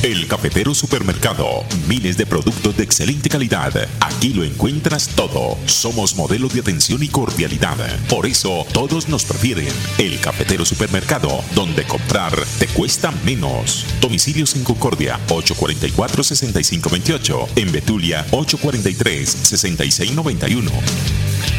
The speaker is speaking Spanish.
El Cafetero Supermercado. Miles de productos de excelente calidad. Aquí lo encuentras todo. Somos modelos de atención y cordialidad. Por eso todos nos prefieren. El Cafetero Supermercado, donde comprar te cuesta menos. Domicilios en Concordia, 844-6528. En Betulia, 843-6691.